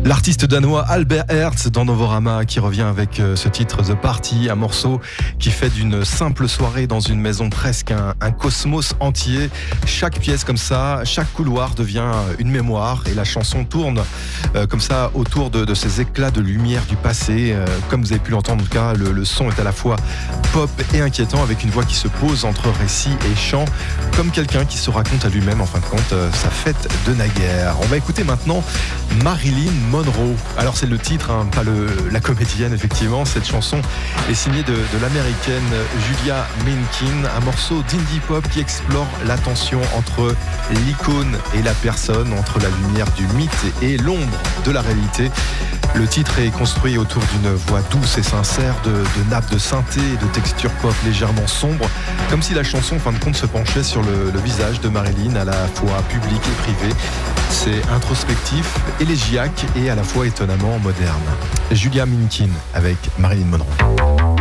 L'artiste danois Albert Hertz dans Novorama qui revient avec ce titre The Party, un morceau qui fait d'une simple soirée dans une maison presque un cosmos entier. Chaque pièce comme ça, chaque couloir devient une mémoire et la chanson tourne comme ça autour de ces éclats de lumière du passé. Comme vous avez pu l'entendre, en tout cas, le son est à la fois pop et inquiétant avec une voix qui se pose entre récit et chant, comme quelqu'un qui se raconte à lui-même en fin de compte sa fête de naguère. On va écouter maintenant Marilyn Monroe. Alors c'est le titre, hein, pas la comédienne effectivement. Cette chanson est signée de l'américaine Julia Mencken, un morceau d'indie pop qui explore la tension entre l'icône et la personne, entre la lumière du mythe et l'ombre de la réalité. Le titre est construit autour d'une voix douce et sincère, de nappes de synthé et de textures pop légèrement sombres, comme si la chanson en fin de compte se penchait sur le visage de Marilyn, à la fois public et privé. C'est introspectif, élégiaque et à la fois étonnamment moderne. Julia Mencken avec Marilyn Monroe.